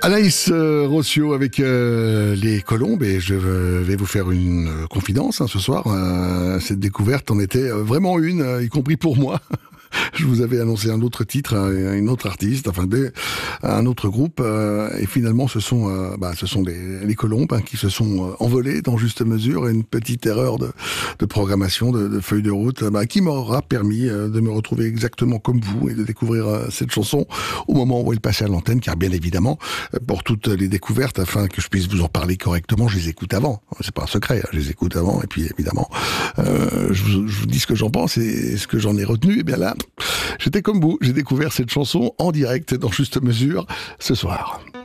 Anaïs Rossio avec les Colombes, et je vais vous faire une confidence ce soir. Cette découverte en était vraiment une, y compris pour moi. Je vous avais annoncé un autre titre, une autre artiste, un autre groupe, et finalement ce sont les Colombes qui se sont envolés dans Juste Mesure, et une petite erreur de programmation, de feuille de route, qui m'aura permis de me retrouver exactement comme vous et de découvrir cette chanson au moment où elle passait à l'antenne, car bien évidemment, pour toutes les découvertes, afin que je puisse vous en parler correctement, je les écoute avant. C'est pas un secret, je les écoute avant, et puis évidemment, je vous dis ce que j'en pense et ce que j'en ai retenu. Et bien là, j'étais comme vous, j'ai découvert cette chanson en direct dans Juste Mesure ce soir.